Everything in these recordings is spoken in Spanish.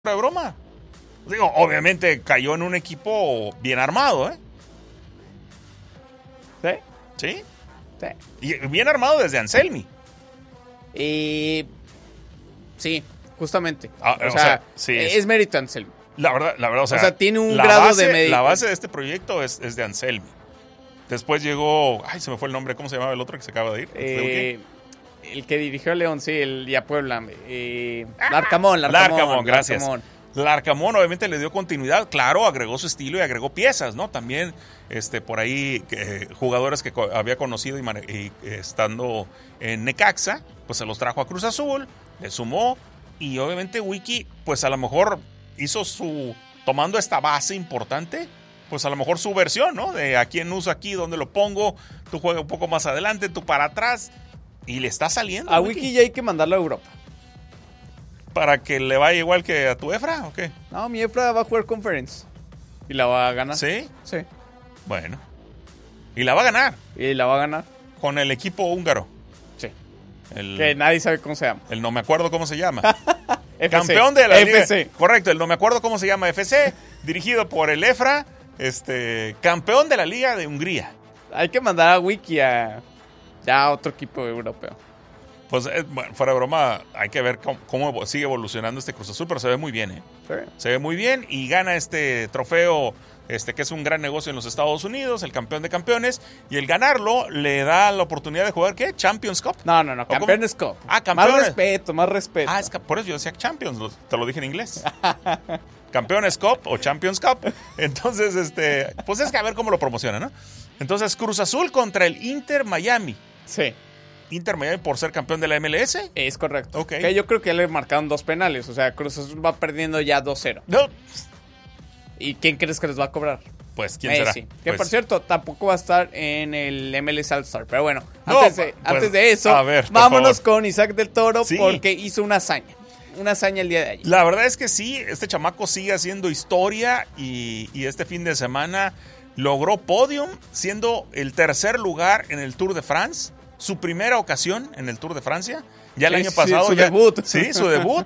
de broma. Digo, obviamente cayó en un equipo bien armado, ¿eh? ¿Sí? ¿Sí? Sí. Y bien armado desde Anselmi. Sí, justamente. O sea, sí, es mérito Anselmi. La verdad, o sea, tiene un grado de mérito. La base de este proyecto es de Anselmi. Después llegó, se me fue el nombre, ¿cómo se llamaba el otro que se acaba de ir? El que dirigió a León, sí, y a Puebla. Larcamón, gracias. Larcamón obviamente le dio continuidad, claro, agregó su estilo y agregó piezas, ¿no? También por ahí jugadores que había conocido y estando en Necaxa, pues se los trajo a Cruz Azul, le sumó y obviamente Wiki, pues a lo mejor hizo tomando esta base importante, pues a lo mejor su versión, ¿no? De a quién uso aquí, dónde lo pongo, tú juegas un poco más adelante, tú para atrás y le está saliendo. A Wiki ya hay que mandarlo a Europa. ¿Para que le vaya igual que a tu Efra o qué? No, mi Efra va a jugar Conference. ¿Y la va a ganar? ¿Sí? Sí. Bueno. ¿Y la va a ganar? ¿Y la va a ganar? Con el equipo húngaro. Sí. Que nadie sabe cómo se llama. El no me acuerdo cómo se llama. FC. Campeón de la FC. Liga. Correcto, el no me acuerdo cómo se llama FC, dirigido por el Efra, campeón de la Liga de Hungría. Hay que mandar a Wiki a otro equipo europeo. Pues, bueno, fuera de broma, hay que ver cómo sigue evolucionando este Cruz Azul, pero se ve muy bien, ¿eh? Sí. Se ve muy bien y gana este trofeo, que es un gran negocio en los Estados Unidos, el campeón de campeones, y el ganarlo le da la oportunidad de jugar, ¿qué? ¿Champions Cup. No, Campeones Cup. Campeones. Más respeto. Es que por eso yo decía Champions, te lo dije en inglés. Campeones Cup o Champions Cup. Entonces, pues es que a ver cómo lo promociona, ¿no? Entonces, Cruz Azul contra el Inter Miami. Sí. Inter Miami por ser campeón de la MLS. Es correcto. Ok. Que yo creo que ya le marcaron 2 penales. O sea, Cruz Azul va perdiendo ya 2-0. No. ¿Y quién crees que les va a cobrar? Pues, ¿quién será? Que pues, por cierto, tampoco va a estar en el MLS All-Star. Pero bueno, no, antes de eso, vámonos con Isaac del Toro, sí, porque hizo una hazaña. Una hazaña el día de ayer. La verdad es que sí, este chamaco sigue haciendo historia y este fin de semana logró podium siendo el tercer lugar en el Tour de France. Su primera ocasión en el Tour de Francia. Ya el año pasado. Su debut. Sí, su debut.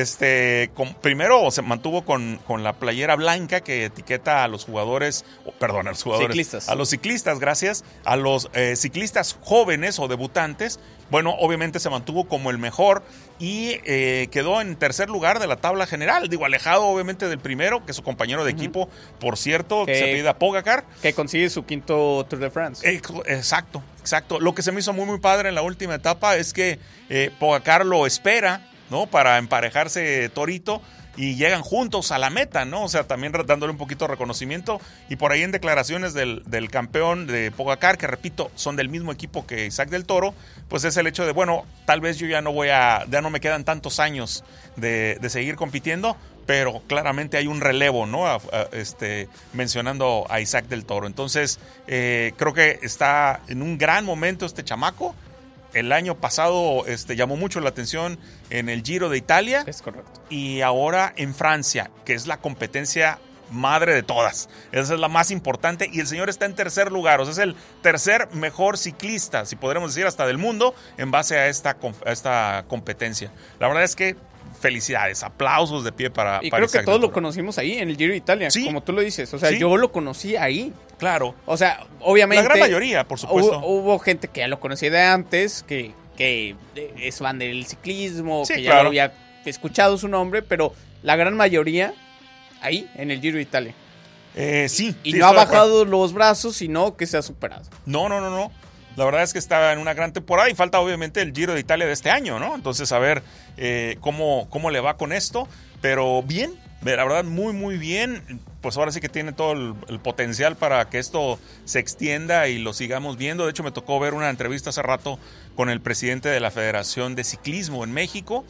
Primero se mantuvo con la playera blanca que etiqueta a los jugadores, ciclistas. A los ciclistas, gracias, a los ciclistas jóvenes o debutantes. Bueno, obviamente se mantuvo como el mejor y quedó en tercer lugar de la tabla general. Digo, alejado obviamente del primero, que es su compañero de equipo, por cierto, que se apellida Pogacar. Que consigue su quinto Tour de France. Exacto. Lo que se me hizo muy, muy padre en la última etapa es que Pogacar lo espera, ¿no? Para emparejarse Torito y llegan juntos a la meta, ¿no? O sea, también dándole un poquito de reconocimiento. Y por ahí en declaraciones del campeón de Pogacar, que repito, son del mismo equipo que Isaac del Toro, pues es el hecho de, bueno, tal vez yo ya no me quedan tantos años de seguir compitiendo, pero claramente hay un relevo, ¿no? Mencionando a Isaac del Toro. Entonces, creo que está en un gran momento este chamaco. El año pasado llamó mucho la atención en el Giro de Italia. Es correcto. Y ahora en Francia, que es la competencia madre de todas. Esa es la más importante. Y el señor está en tercer lugar. O sea, es el tercer mejor ciclista, si podremos decir, hasta del mundo, en base a esta competencia. La verdad es que felicidades, aplausos de pie para creo Isaac que todos lo conocimos ahí, en el Giro de Italia, sí, como tú lo dices. O sea, sí, yo lo conocí ahí. Claro. O sea, obviamente. La gran mayoría, por supuesto. Hubo gente que ya lo conocía de antes, que es fan del ciclismo, sí, que claro, ya lo había escuchado su nombre, pero la gran mayoría ahí, en el Giro de Italia. Sí. Y no ha bajado los brazos, sino que se ha superado. No. La verdad es que está en una gran temporada y falta obviamente el Giro de Italia de este año, ¿no? Entonces a ver cómo le va con esto, pero bien, la verdad muy muy bien, pues ahora sí que tiene todo el potencial para que esto se extienda y lo sigamos viendo. De hecho me tocó ver una entrevista hace rato con el presidente de la Federación de Ciclismo en México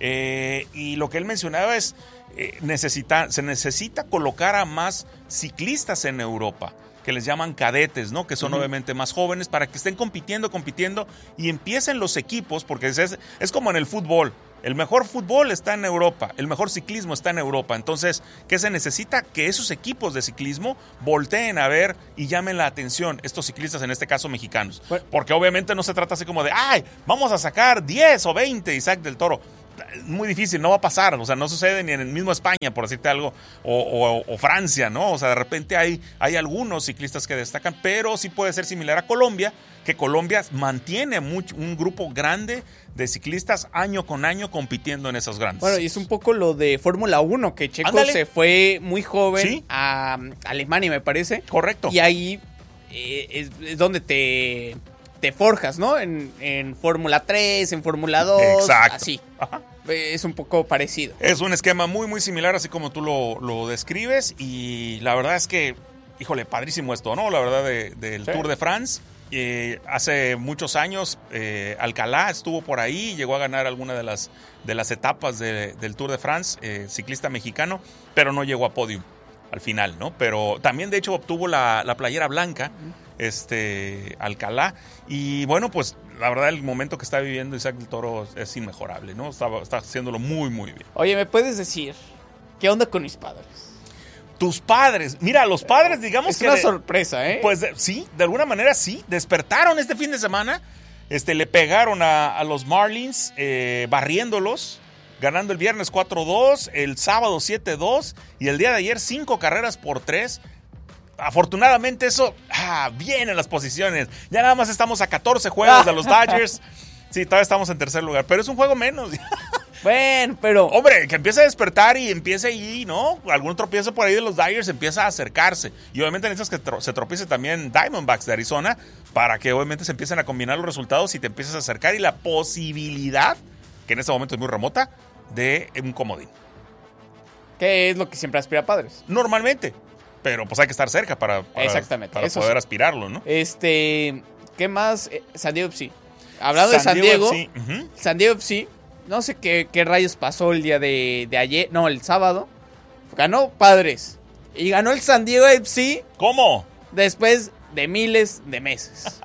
y lo que él mencionaba es se necesita colocar a más ciclistas en Europa, que les llaman cadetes, ¿no? Que son obviamente más jóvenes, para que estén compitiendo y empiecen los equipos, porque es como en el fútbol. El mejor fútbol está en Europa, el mejor ciclismo está en Europa. Entonces, ¿qué se necesita? Que esos equipos de ciclismo volteen a ver y llamen la atención, estos ciclistas, en este caso mexicanos. Porque obviamente no se trata así como de, ¡ay, vamos a sacar 10 o 20 Isaac del Toro! muy difícil, no va a pasar, o sea, no sucede ni en el mismo España, por decirte algo, o Francia, ¿no? O sea, de repente hay algunos ciclistas que destacan, pero sí puede ser similar a Colombia, que Colombia mantiene un grupo grande de ciclistas año con año compitiendo en esos grandes. Bueno, y es un poco lo de Fórmula 1, que Checo se fue muy joven a Alemania, me parece. Correcto. Y ahí es donde te forjas, ¿no? En Fórmula 3, en Fórmula 2, exacto. Así. Ajá. Es un poco parecido. Es un esquema muy, muy similar, así como tú lo describes. Y la verdad es que, híjole, padrísimo esto, ¿no? La verdad del Tour de France. Hace muchos años, Alcalá estuvo por ahí, llegó a ganar alguna de las etapas del Tour de France, ciclista mexicano, pero no llegó a podium al final, ¿no? Pero también, de hecho, obtuvo la playera blanca, Alcalá. Y bueno, pues la verdad el momento que está viviendo Isaac del Toro es inmejorable, ¿no? Está haciéndolo muy, muy bien. Oye, ¿me puedes decir qué onda con mis padres? Tus padres, mira, los padres, digamos que... Es una sorpresa, ¿eh? Pues sí, de alguna manera sí, despertaron este fin de semana, le pegaron a los Marlins, barriéndolos, ganando el viernes 4-2, el sábado 7-2 y el día de ayer 5 carreras por 3. Afortunadamente eso, bien en las posiciones. Ya nada más estamos a 14 juegos de los Dodgers. Sí, todavía estamos en tercer lugar, pero es un juego menos. Bueno, pero... Hombre, que empiece a despertar y empiece ahí, ¿no? Algún tropiezo por ahí de los Dodgers empieza a acercarse. Y obviamente necesitas que se tropiece también Diamondbacks de Arizona para que obviamente se empiecen a combinar los resultados y te empieces a acercar y la posibilidad, que en este momento es muy remota, de un comodín. ¿Qué es lo que siempre aspira a Padres? Normalmente. Pero pues hay que estar cerca para exactamente, para poder aspirarlo, ¿no? ¿Qué más? San Diego FC. Hablando de San Diego, San Diego FC, no sé qué rayos pasó el día de ayer, no, el sábado. Ganó Padres. Y ganó el San Diego FC. ¿Cómo? Después de miles de meses.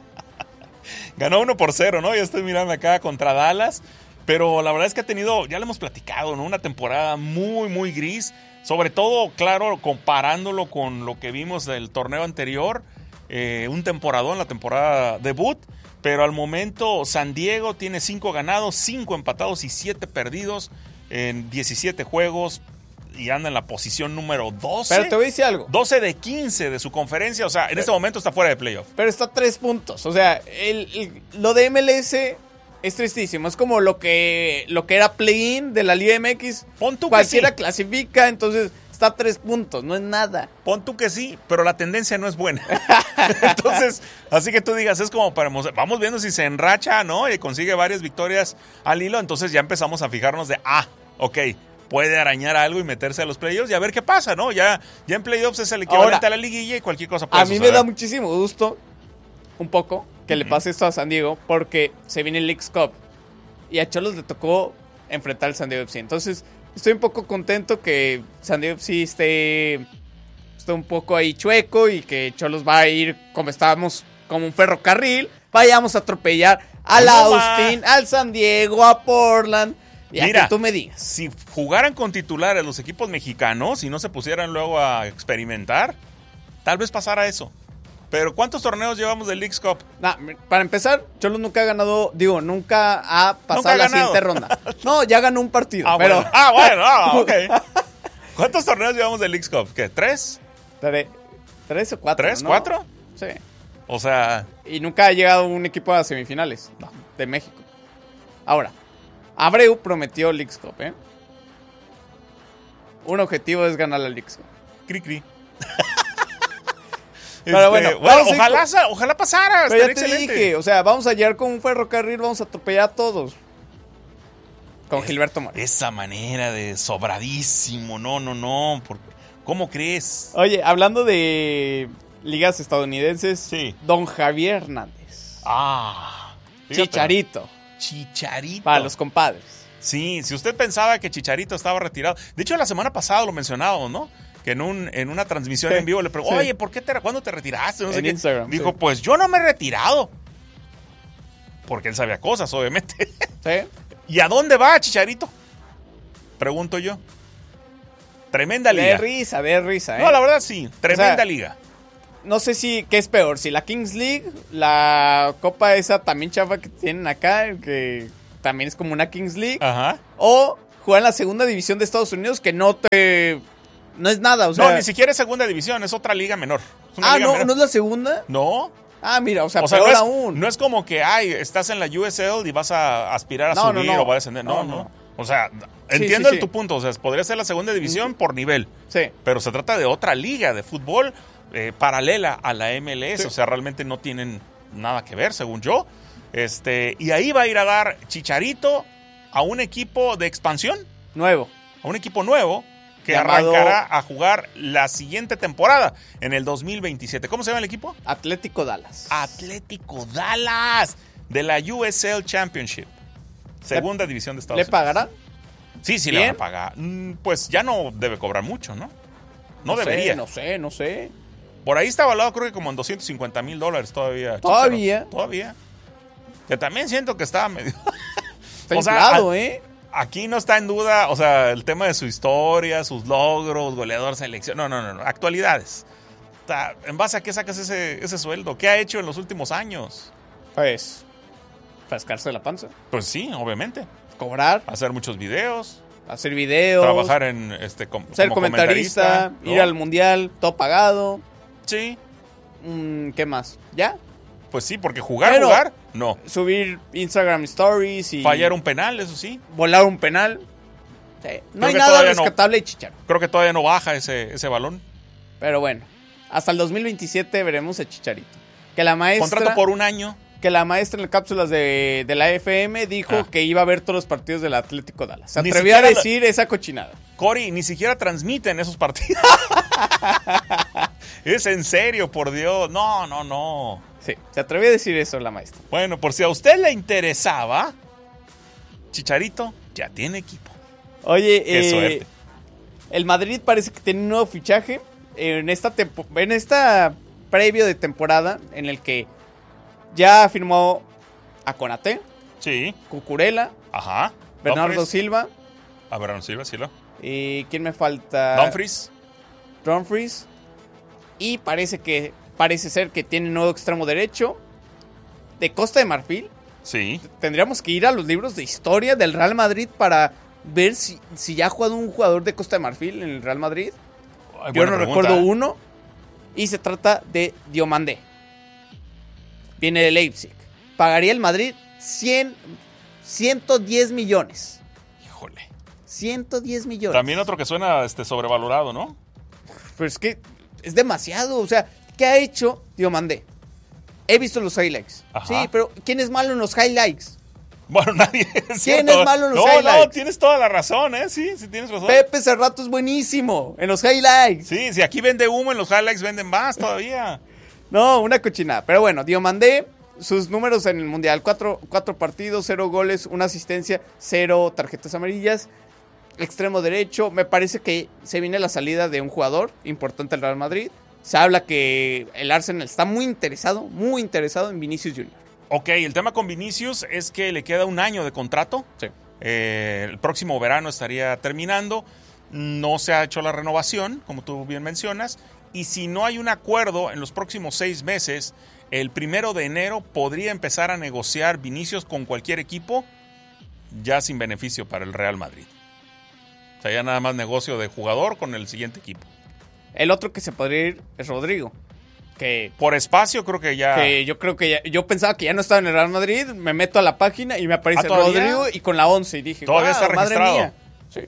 Ganó 1-0, ¿no? Ya estoy mirando acá contra Dallas. Pero la verdad es que ha tenido, ya lo hemos platicado, ¿no? Una temporada muy, muy gris. Sobre todo, claro, comparándolo con lo que vimos del torneo anterior. Un temporadón, la temporada debut. Pero al momento San Diego tiene 5 ganados, 5 empatados y 7 perdidos en 17 juegos. Y anda en la posición número 12. Pero te voy a decir algo. 12 de 15 de su conferencia. O sea, en este momento está fuera de playoff. Pero está a 3 puntos. O sea, lo de MLS... es tristísimo, es como lo que era play-in de la Liga MX. Pon tú cualquiera que sí. Clasifica, entonces está a 3 puntos, no es nada. Pon tú que sí, pero la tendencia no es buena. Entonces, así que tú digas, es como para... Vamos viendo si se enracha, ¿no? Y consigue varias victorias al hilo, entonces ya empezamos a fijarnos de, ok, puede arañar algo y meterse a los playoffs y a ver qué pasa, ¿no? Ya en playoffs es el equivalente a la liguilla y cualquier cosa puede suceder. A mí me da muchísimo gusto, un poco, que le pase esto a San Diego, porque se viene el Leagues Cup y a Cholos le tocó enfrentar al San Diego FC. Entonces, estoy un poco contento que San Diego FC esté un poco ahí chueco y que Cholos va a ir como estábamos, como un ferrocarril. Vayamos a atropellar al Austin, al San Diego, a Portland. Y mira, que tú me digas. Si jugaran con titulares los equipos mexicanos y no se pusieran luego a experimentar, tal vez pasara eso. Pero ¿cuántos torneos llevamos del Leagues Cup? Para empezar, Cholos nunca ha ganado, nunca ha pasado la siguiente ronda. No, ya ganó un partido. Pero... bueno, ok. ¿Cuántos torneos llevamos del Leagues Cup? ¿Qué? ¿3? 3 o 4. ¿3? ¿4? Sí. O sea... Y nunca ha llegado un equipo a semifinales de México. Ahora, Abreu prometió Leagues Cup, ¿eh? Un objetivo es ganar la Leagues Cup. Cri. Pero bueno, ojalá pasara. Pero ya te dije, o sea, vamos a llegar con un ferrocarril, vamos a atropellar a todos. Con Gilberto Mora. Esa manera de sobradísimo, no. ¿Cómo crees? Oye, hablando de ligas estadounidenses, sí. Don Javier Hernández. Chicharito. Para los compadres. Sí, si usted pensaba que Chicharito estaba retirado. De hecho, la semana pasada lo mencionábamos, ¿no? Que en una transmisión en vivo le preguntó, oye, ¿cuándo te retiraste? No sé qué. Instagram, dijo, pues yo no me he retirado. Porque él sabía cosas, obviamente. Sí. ¿Y a dónde va Chicharito? Pregunto yo. Tremenda liga. De risa, ¿eh? No, la verdad sí, tremenda liga. No sé qué es peor, si la Kings League, la copa esa también chafa que tienen acá, que también es como una Kings League. Ajá. O jugar en la segunda división de Estados Unidos, que no es nada, o sea. No, ni siquiera es segunda división, es otra liga menor. Es una liga ¿no? menor. ¿No es la segunda? No. Mira, o sea, O peor no es, aún. no es como que, estás en la USL y vas a aspirar a subir o vas a descender. No. O sea, entiendo tu punto. O sea, podría ser la segunda división por nivel. Sí. Pero se trata de otra liga de fútbol paralela a la MLS. O sea, realmente no tienen nada que ver, según yo. Y ahí va a ir a dar Chicharito a un equipo de expansión. Nuevo. A un equipo nuevo que llamado... arrancará a jugar la siguiente temporada, en el 2027. ¿Cómo se llama el equipo? Atlético Dallas. Atlético Dallas, de la USL Championship. Segunda división de Estados Unidos. ¿Le pagarán? Sí, ¿Bien? le van a pagar. Pues ya no debe cobrar mucho, ¿no? No debería. No sé. Por ahí está evaluado creo que como en $250,000 todavía. Todavía. Que también siento que estaba medio... Está inflado, Aquí no está en duda, o sea, el tema de su historia, sus logros, goleador, selección. No. Actualidades. ¿En base a qué sacas ese sueldo? ¿Qué ha hecho en los últimos años? Pues, rascarse la panza. Pues sí, obviamente. Cobrar. Hacer muchos videos. Hacer videos. Trabajar en ser comentarista. ¿No? Ir al mundial, todo pagado. Sí. ¿Qué más? ¿Ya? Pues sí, porque jugar, no. Subir Instagram Stories y... Fallar un penal, eso sí. Volar un penal. Sí. No hay nada rescatable de Chicharo. Creo que todavía no baja ese balón. Pero bueno, hasta el 2027 veremos a Chicharito. Que la maestra... Contrato por un año. Que la maestra en las cápsulas de la FM dijo que iba a ver todos los partidos del Atlético Dallas. Se atrevió a decir esa cochinada. Cory, ni siquiera transmiten esos partidos. Es en serio, por Dios. No. Sí, se atrevió a decir eso la maestra. Bueno, por si a usted le interesaba, Chicharito ya tiene equipo. Oye, qué suerte. El Madrid parece que tiene un nuevo fichaje en esta previo de temporada en el que ya firmó a Konaté, sí, Cucurella, ajá, Bernardo Silva. A Bernardo Silva, sí. ¿Y quién me falta? Dumfries. Y parece ser que tiene un nuevo extremo derecho de Costa de Marfil. Sí. Tendríamos que ir a los libros de historia del Real Madrid para ver si ya ha jugado un jugador de Costa de Marfil en el Real Madrid. Yo no recuerdo uno. Y se trata de Diomandé. Viene de Leipzig. Pagaría el Madrid 110 millones. Híjole. 110 millones. También otro que suena sobrevalorado, ¿no? Pero es que es demasiado. O sea, ¿qué ha hecho Diomandé? He visto los highlights. Ajá. Sí, pero ¿quién es malo en los highlights? Bueno, nadie. ¿Quién es malo en los highlights? No, tienes toda la razón, ¿eh? Sí, tienes razón. Pepe Cerrato es buenísimo en los highlights. Sí, si aquí vende humo, en los highlights venden más todavía. No, una cochinada. Pero bueno, Diomandé, sus números en el Mundial: 4 partidos, 0 goles, 1 asistencia, 0 tarjetas amarillas. Extremo derecho, me parece que se viene la salida de un jugador importante del Real Madrid. Se habla que el Arsenal está muy interesado en Vinicius Junior. Ok, el tema con Vinicius es que le queda un año de contrato. Sí. El próximo verano estaría terminando. No se ha hecho la renovación, como tú bien mencionas. Y si no hay un acuerdo en los próximos 6 meses, el 1 de enero podría empezar a negociar Vinicius con cualquier equipo, ya sin beneficio para el Real Madrid. O sea, ya nada más negocio de jugador con el siguiente equipo. El otro que se podría ir es Rodrigo. Que por espacio creo que ya... Yo pensaba que ya no estaba en el Real Madrid. Me meto a la página y me aparece Rodrigo y con la 11. Y dije, todavía está registrado. Madre mía. Sí.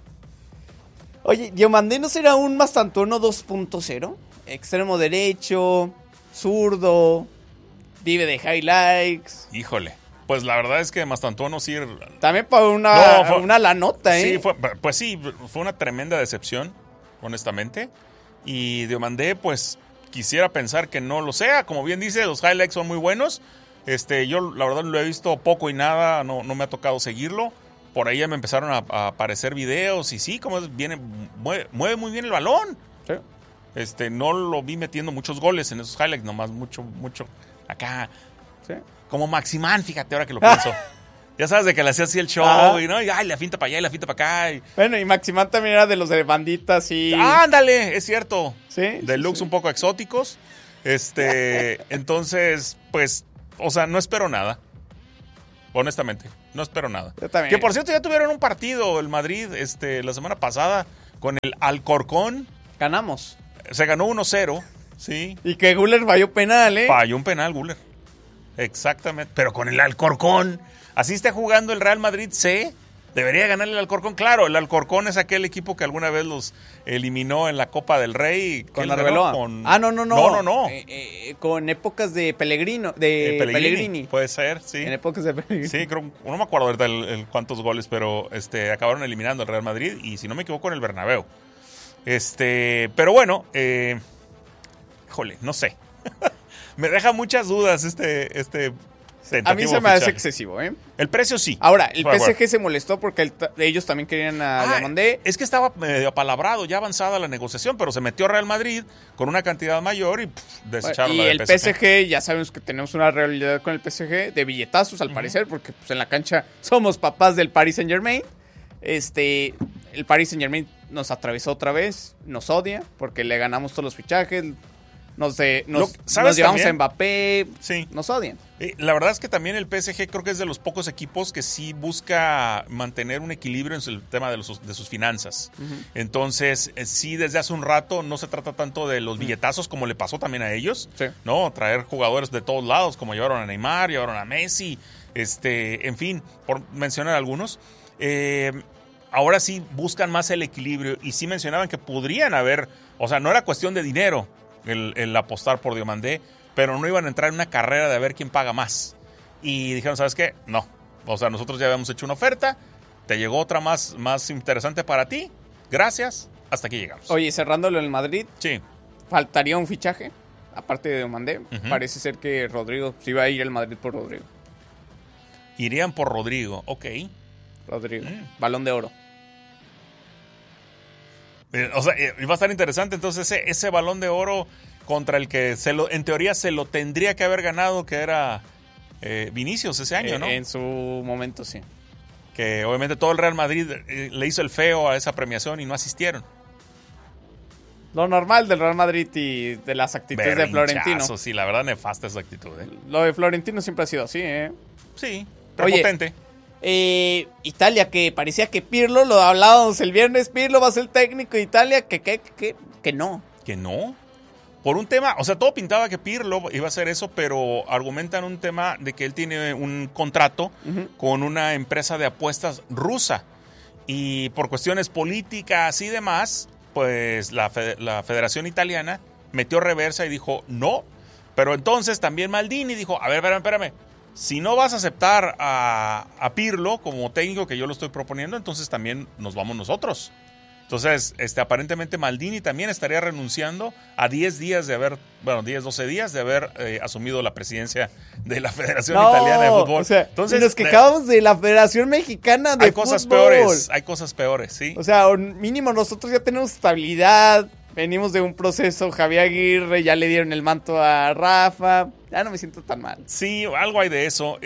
Oye, Diomandé no será un Mastantuono 2.0. Extremo derecho, zurdo, vive de highlights. Híjole. Pues la verdad es que Mastantuono sí... También para una lanota, ¿eh? Sí, fue una tremenda decepción, honestamente. Y Diomandé, pues, quisiera pensar que no lo sea. Como bien dice, los highlights son muy buenos. Yo, la verdad, lo he visto poco y nada. No me ha tocado seguirlo. Por ahí ya me empezaron a aparecer videos. Y sí, como mueve muy bien el balón. Sí. No lo vi metiendo muchos goles en esos highlights. Nomás mucho acá. Sí. Como Maximán, fíjate ahora que lo pienso. Ya sabes, de que le hacía así el show y la finta para allá y la finta para acá. Bueno, y Maximán también era de los de banditas y... ¡Ándale! Es cierto. Sí. De looks un poco exóticos. Entonces, pues, o sea, no espero nada. honestamente. No espero nada. Yo también. Que por cierto ya tuvieron un partido el Madrid la semana pasada con el Alcorcón. Ganamos. Se ganó 1-0, sí. Y que Güler falló penal, ¿eh? Falló un penal, Güler. Exactamente. Pero con el Alcorcón. Así está jugando el Real Madrid C. Debería ganar el Alcorcón. Claro, el Alcorcón es aquel equipo que alguna vez los eliminó en la Copa del Rey. Con Arbeloa. No. No. Con épocas de Pellegrino, de Pellegrini. Puede ser, sí. En épocas de Pellegrini. Sí, creo, no me acuerdo ahorita cuántos goles, pero acabaron eliminando al Real Madrid y si no me equivoco en el Bernabéu. Pero bueno, híjole, no sé. Me deja muchas dudas a mí se me hace excesivo, ¿eh? El precio sí. Ahora, el PSG se molestó porque ellos también querían a Diomandé. Es que estaba medio apalabrado, ya avanzada la negociación, pero se metió Real Madrid con una cantidad mayor y desecharon la del PSG. Y el PSG, ya sabemos que tenemos una realidad con el PSG de billetazos, al parecer, porque pues, en la cancha somos papás del Paris Saint-Germain. El Paris Saint-Germain nos atravesó otra vez, nos odia, porque le ganamos todos los fichajes, nos llevamos a Mbappé, sí. Nos odian. La verdad es que también el PSG creo que es de los pocos equipos que sí busca mantener un equilibrio en el tema de sus finanzas. Uh-huh. Entonces, sí, desde hace un rato no se trata tanto de los billetazos como le pasó también a ellos, sí. ¿no? Traer jugadores de todos lados, como llevaron a Neymar, llevaron a Messi, en fin, por mencionar algunos. Ahora sí buscan más el equilibrio y sí mencionaban que podrían haber, o sea, no era cuestión de dinero el apostar por Diomandé, pero no iban a entrar en una carrera de ver quién paga más. Y dijeron, ¿sabes qué? No. O sea, nosotros ya habíamos hecho una oferta, te llegó otra más interesante para ti, gracias, hasta aquí llegamos. Oye, cerrándolo en el Madrid, sí. Faltaría un fichaje, aparte de Diomandé. Uh-huh. Parece ser que Rodrigo, se iba a ir el Madrid por Rodrigo. Irían por Rodrigo, ok. Rodrigo, Balón de Oro. O sea, iba a estar interesante entonces ese Balón de Oro contra el que en teoría se lo tendría que haber ganado, que era Vinicius ese año, ¿no? En su momento, sí. Que obviamente todo el Real Madrid le hizo el feo a esa premiación y no asistieron. Lo normal del Real Madrid y de las actitudes de Florentino. Sí, la verdad nefasta esa actitud. Lo de Florentino siempre ha sido así, ¿eh? Sí, prepotente. Italia, que parecía que Pirlo, lo hablábamos el viernes, Pirlo va a ser técnico de Italia, que no. ¿Que no? Por un tema, o sea, todo pintaba que Pirlo iba a hacer eso, pero argumentan un tema de que él tiene un contrato con una empresa de apuestas rusa y por cuestiones políticas y demás, pues la Federación Italiana metió reversa y dijo no, pero entonces también Maldini dijo, a ver, espérame. Si no vas a aceptar a Pirlo como técnico que yo lo estoy proponiendo, entonces también nos vamos nosotros. Entonces, aparentemente Maldini también estaría renunciando a 10 días de haber, 12 días de haber asumido la presidencia de la Federación Italiana de Fútbol. O sea, entonces, nos quejamos de la Federación Mexicana de Fútbol. Hay cosas peores, sí. O sea, mínimo nosotros ya tenemos estabilidad. Venimos de un proceso, Javier Aguirre, ya le dieron el manto a Rafa, ya no me siento tan mal. Sí, algo hay de eso,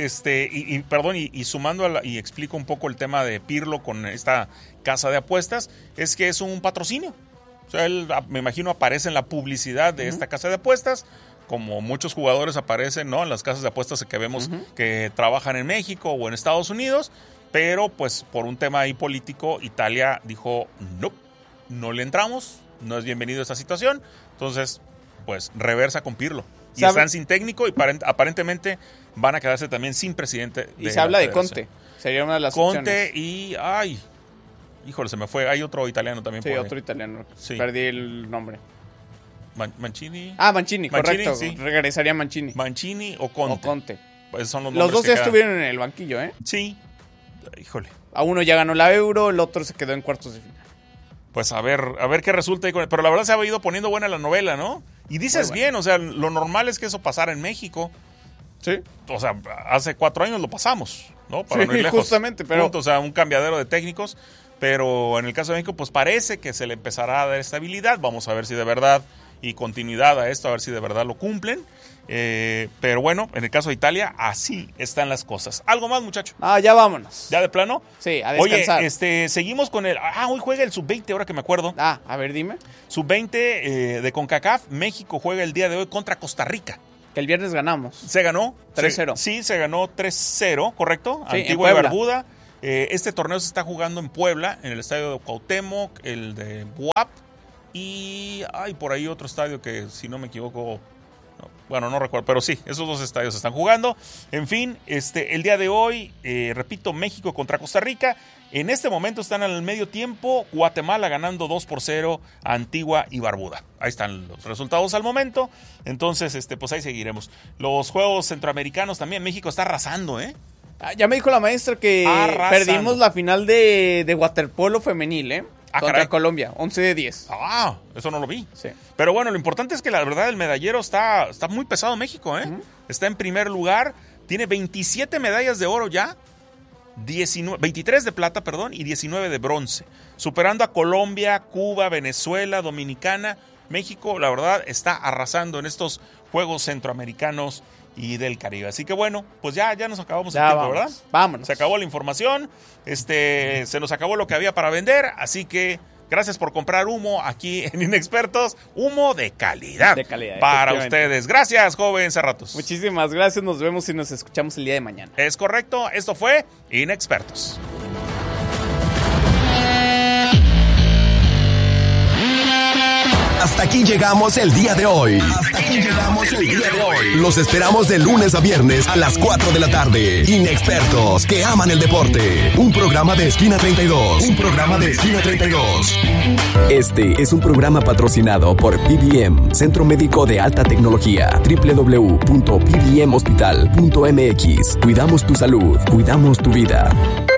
y sumando y explico un poco el tema de Pirlo con esta casa de apuestas, es que es un patrocinio. O sea, él, me imagino, aparece en la publicidad de esta casa de apuestas, como muchos jugadores aparecen, ¿no? En las casas de apuestas que vemos que trabajan en México o en Estados Unidos, pero pues por un tema ahí político, Italia dijo, no le entramos. No es bienvenido esta situación, entonces pues reversa con Pirlo. Y están sin técnico y aparentemente van a quedarse también sin presidente. Y se habla de Conte, sería una de las opciones. Y, híjole, se me fue, hay otro italiano también. Sí, otro italiano, perdí el nombre. Mancini. Mancini, correcto, sí. Regresaría Mancini. Mancini o Conte. Pues son los dos ya estuvieron en el banquillo, ¿eh? Sí, híjole. A uno ya ganó la Euro, el otro se quedó en cuartos de final. Pues a ver qué resulta ahí con él. Pero la verdad se ha ido poniendo buena la novela, ¿no? Y dices bien, o sea, lo normal es que eso pasara en México. Sí. O sea, hace 4 años lo pasamos, ¿no? Para no ir lejos. Justamente, pero... O sea, un cambiadero de técnicos. Pero en el caso de México, pues parece que se le empezará a dar estabilidad. Vamos a ver si de verdad, y continuidad a esto, a ver si de verdad lo cumplen. Pero bueno, en el caso de Italia, así están las cosas. ¿Algo más, muchacho? Ya vámonos. ¿Ya de plano? Sí, a descansar. Oye, seguimos con el... hoy juega el Sub-20, ahora que me acuerdo. A ver, dime. Sub-20 de CONCACAF. México juega el día de hoy contra Costa Rica. Que el viernes ganamos. Se ganó. 3-0. Sí, se ganó 3-0, ¿correcto? Sí, Antigua en y Puebla. Barbuda. Este torneo se está jugando en Puebla, en el estadio de Cuauhtémoc, el de Buap. Y hay por ahí otro estadio que, si no me equivoco, no recuerdo, pero sí, esos dos estadios se están jugando. En fin, el día de hoy, repito, México contra Costa Rica. En este momento están al medio tiempo, Guatemala ganando 2-0 a Antigua y Barbuda. Ahí están los resultados al momento. Entonces, pues ahí seguiremos. Los Juegos Centroamericanos también, México está arrasando, ¿eh? Ya me dijo la maestra que perdimos la final de waterpolo femenil, contra caray. Colombia, 11-10. Eso no lo vi. Sí. Pero bueno, lo importante es que la verdad el medallero está muy pesado México, ¿eh? Está en primer lugar, tiene 27 medallas de oro ya, 23 de plata, y 19 de bronce, superando a Colombia, Cuba, Venezuela, Dominicana. México, la verdad, está arrasando en estos Juegos Centroamericanos y del Caribe. Así que bueno, pues ya nos acabamos el tiempo, ¿verdad? Vámonos. Se acabó la información, se nos acabó lo que había para vender, así que gracias por comprar humo aquí en Inexpertos, humo de calidad. De calidad, para ustedes. Gracias, joven Cerratos. Muchísimas gracias, nos vemos y nos escuchamos el día de mañana. Es correcto, esto fue Inexpertos. Hasta aquí llegamos el día de hoy. Los esperamos de lunes a viernes a las 4 de la tarde. Inexpertos que aman el deporte. Un programa de Esquina 32. Este es un programa patrocinado por PBM, Centro Médico de Alta Tecnología. www.pbmhospital.mx. Cuidamos tu salud, cuidamos tu vida.